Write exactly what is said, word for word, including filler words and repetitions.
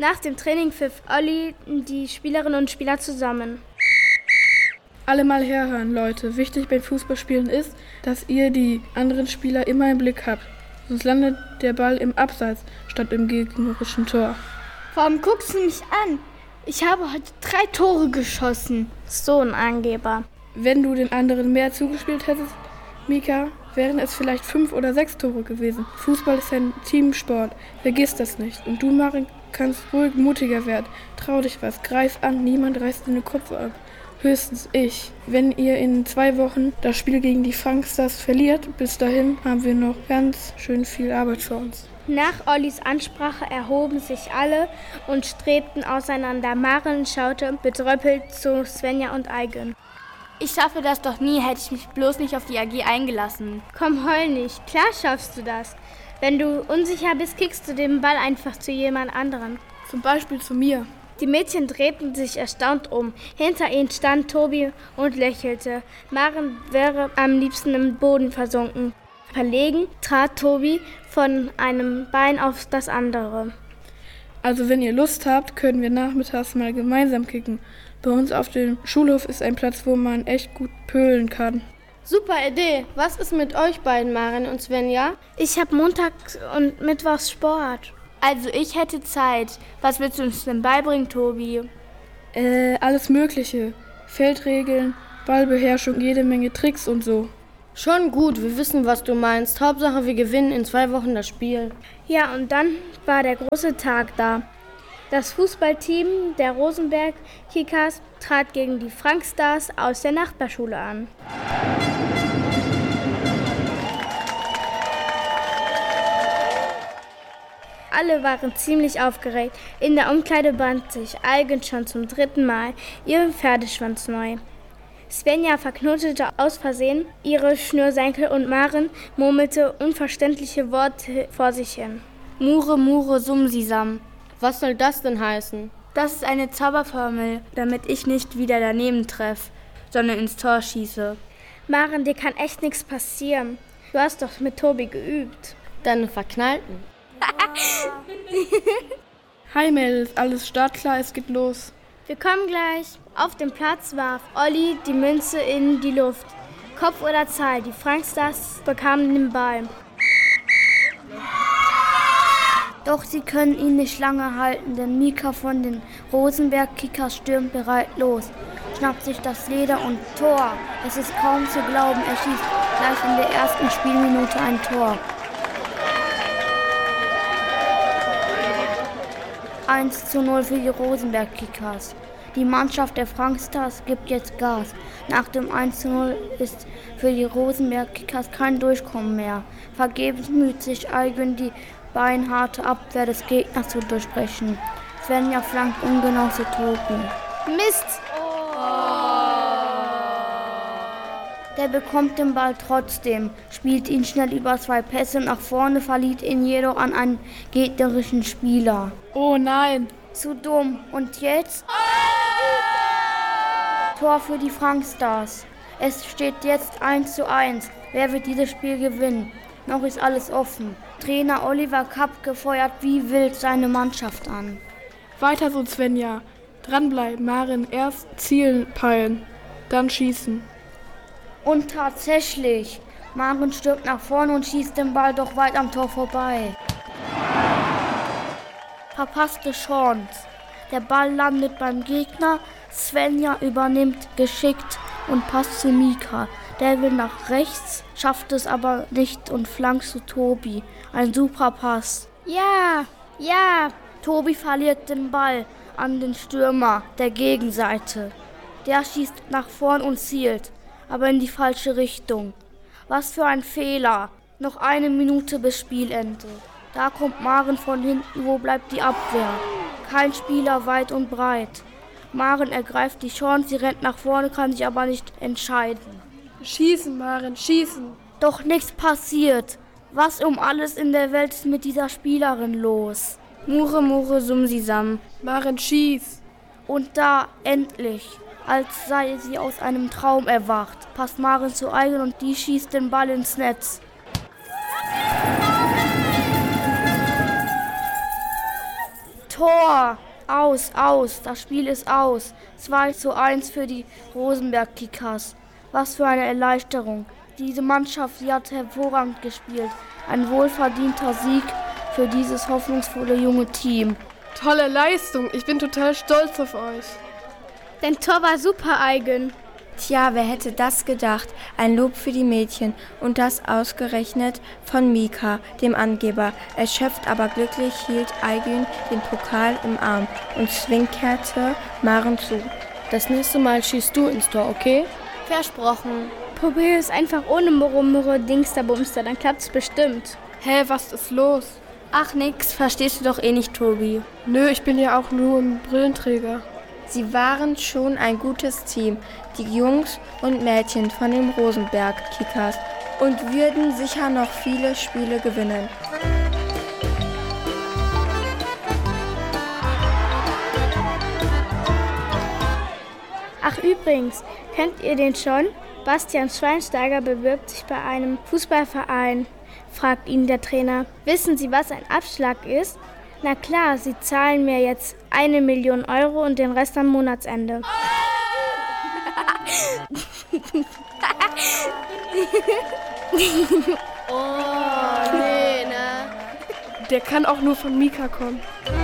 Nach dem Training pfiff Olli die Spielerinnen und Spieler zusammen. Alle mal herhören, Leute. Wichtig beim Fußballspielen ist, dass ihr die anderen Spieler immer im Blick habt. Sonst landet der Ball im Abseits statt im gegnerischen Tor. Warum guckst du mich an? Ich habe heute drei Tore geschossen. So ein Angeber. Wenn du den anderen mehr zugespielt hättest, Mika, wären es vielleicht fünf oder sechs Tore gewesen. Fußball ist ein Teamsport. Vergiss das nicht. Und du, Maren, kannst ruhig mutiger werden. Trau dich was. Greif an. Niemand reißt dir den Kopf ab. Höchstens ich. Wenn ihr in zwei Wochen das Spiel gegen die Frankstars verliert, bis dahin haben wir noch ganz schön viel Arbeit vor uns. Nach Ollis Ansprache erhoben sich alle und strebten auseinander. Maren schaute betröppelt zu Svenja und Eugen. Ich schaffe das doch nie, hätte ich mich bloß nicht auf die A G eingelassen. Komm, heul nicht. Klar schaffst du das. Wenn du unsicher bist, kickst du den Ball einfach zu jemand anderem. Zum Beispiel zu mir. Die Mädchen drehten sich erstaunt um. Hinter ihnen stand Tobi und lächelte. Maren wäre am liebsten im Boden versunken. Verlegen trat Tobi von einem Bein auf das andere. Also wenn ihr Lust habt, können wir nachmittags mal gemeinsam kicken. Bei uns auf dem Schulhof ist ein Platz, wo man echt gut pölen kann. Super Idee. Was ist mit euch beiden, Maren und Svenja? Ich habe montags und mittwochs Sport. Also ich hätte Zeit. Was willst du uns denn beibringen, Tobi? Äh, alles Mögliche. Feldregeln, Ballbeherrschung, jede Menge Tricks und so. Schon gut, wir wissen, was du meinst. Hauptsache, wir gewinnen in zwei Wochen das Spiel. Ja, und dann war der große Tag da. Das Fußballteam der Rosenberg Kickers trat gegen die Frankstars aus der Nachbarschule an. Alle waren ziemlich aufgeregt. In der Umkleide band sich Eugen schon zum dritten Mal ihren Pferdeschwanz neu. Svenja verknotete aus Versehen ihre Schnürsenkel und Maren murmelte unverständliche Worte vor sich hin. Mure, Mure, Sumsisam. Was soll das denn heißen? Das ist eine Zauberformel, damit ich nicht wieder daneben treffe, sondern ins Tor schieße. Maren, dir kann echt nichts passieren. Du hast doch mit Tobi geübt. Deine Verknallten. Hi Mädels, alles startklar, es geht los. Wir kommen gleich. Auf dem Platz warf Olli die Münze in die Luft. Kopf oder Zahl, die Frankstars bekamen den Ball. Doch sie können ihn nicht lange halten, denn Mika von den Rosenberg-Kickers stürmt bereit los, schnappt sich das Leder und Tor. Es ist kaum zu glauben, er schießt gleich in der ersten Spielminute ein Tor. eins zu null für die Rosenberg-Kickers. Die Mannschaft der Frankstars gibt jetzt Gas. Nach dem eins zu null ist für die Rosenberg-Kickers kein Durchkommen mehr. Vergebens müht sich Eugen, die beinharte Abwehr des Gegners zu durchbrechen. Svenja flankt ungenau zu Tobi. Mist! Der bekommt den Ball trotzdem, spielt ihn schnell über zwei Pässe nach vorne, verliert ihn jedoch an einen gegnerischen Spieler. Oh nein! Zu dumm. Und jetzt? Tor für die Frankstars. Es steht jetzt eins zu eins. Wer wird dieses Spiel gewinnen? Noch ist alles offen. Trainer Oliver Kapke feuert wie wild seine Mannschaft an. Weiter so, Svenja. Dranbleiben, Maren. Erst zielen, peilen, dann schießen. Und tatsächlich, Maren stürmt nach vorne und schießt den Ball doch weit am Tor vorbei. Verpasste Chance. Der Ball landet beim Gegner. Svenja übernimmt geschickt und passt zu Mika. Der will nach rechts, schafft es aber nicht und flankt zu Tobi. Ein super Pass. Ja, ja. Tobi verliert den Ball an den Stürmer der Gegenseite. Der schießt nach vorn und zielt, aber in die falsche Richtung. Was für ein Fehler. Noch eine Minute bis Spielende. Da kommt Maren von hinten, wo bleibt die Abwehr? Kein Spieler weit und breit. Maren ergreift die Chance, sie rennt nach vorne, kann sich aber nicht entscheiden. Schießen, Maren, schießen. Doch nichts passiert. Was um alles in der Welt ist mit dieser Spielerin los? Mure, Mure, Sumsisam. Maren, schieß. Und da, endlich, als sei sie aus einem Traum erwacht, passt Maren zu Eugen und die schießt den Ball ins Netz. Tor! Aus, aus, das Spiel ist aus. zwei zu eins für die Rosenberg-Kickers. Was für eine Erleichterung. Diese Mannschaft, die hat hervorragend gespielt. Ein wohlverdienter Sieg für dieses hoffnungsvolle junge Team. Tolle Leistung, ich bin total stolz auf euch. Dein Tor war super, Eugen. Tja, wer hätte das gedacht? Ein Lob für die Mädchen und das ausgerechnet von Mika, dem Angeber. Erschöpft, aber glücklich hielt Eugen den Pokal im Arm und zwinkerte Maren zu. Das nächste Mal schießt du ins Tor, okay? Versprochen. Probier es einfach ohne Murre-Murre, Dingster-Bumster, dann klappt's bestimmt. Hä, was ist los? Ach nix, verstehst du doch eh nicht, Tobi. Nö, ich bin ja auch nur ein Brillenträger. Sie waren schon ein gutes Team, die Jungs und Mädchen von den Rosenberg-Kickers, und würden sicher noch viele Spiele gewinnen. Ach übrigens, kennt ihr den schon? Bastian Schweinsteiger bewirbt sich bei einem Fußballverein, fragt ihn der Trainer. Wissen Sie, was ein Abschlag ist? Na klar, Sie zahlen mir jetzt eine Million Euro und den Rest am Monatsende. Oh, nee, ne? Der kann auch nur von Mika kommen.